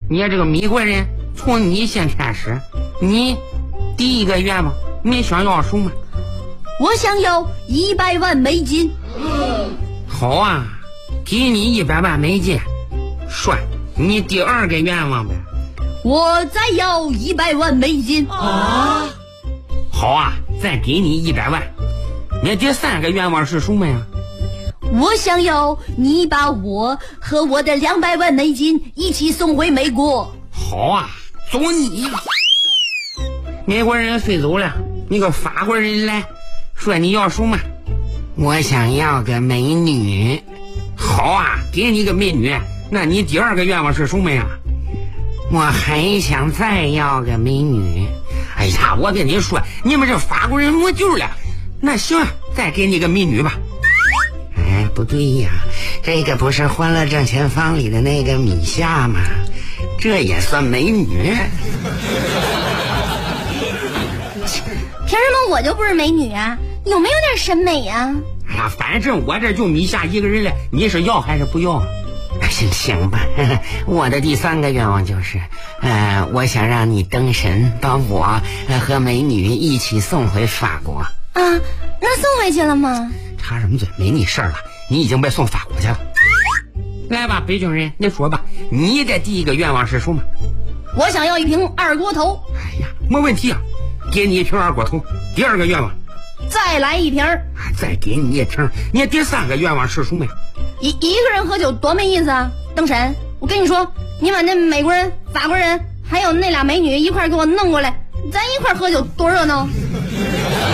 你这个美国人，从你先开始，你第一个愿望你想要什么？ 我想要100万美金。 好啊，给你100万美金。说你第二个愿望呗。 我再要100万美金。 好啊，再给你100万。你第三个愿望是什么呀？ 我想要你把我和我的200万美金一起送回美国。 好啊，走你呀！美国人飞走了，那个法国人来说你要什么？我想要个美女。好啊，给你个美女。那你第二个愿望是什么呀？我还想再要个美女。哎呀，我跟你说，你们这法国人没救了。那行，再给你个美女吧。哎，不对呀，这个不是《欢乐正前方》里的那个米夏吗？这也算美女？ 凭什么我就不是美女啊？有没有点审美啊？ 哎呀，反正我这就米夏一个人了，你是要还是不要？行吧，我的第三个愿望就是，我想让你登神，把我和美女一起送回法国。 啊，那送回去了吗？ 插什么嘴？没你事儿了，你已经被送法国去了。来吧，北京人，你说吧，你的第一个愿望是什么？ 我想要一瓶二锅头。 哎呀，没问题啊，给你一瓶二锅头。第二个愿望， 再来一瓶。 再给你一瓶。你第三个愿望是什么呀？ 一个人喝酒多没意思啊！登神，我跟你说，你把那美国人、法国人还有那俩美女一块给我弄过来，咱一块喝酒多热闹。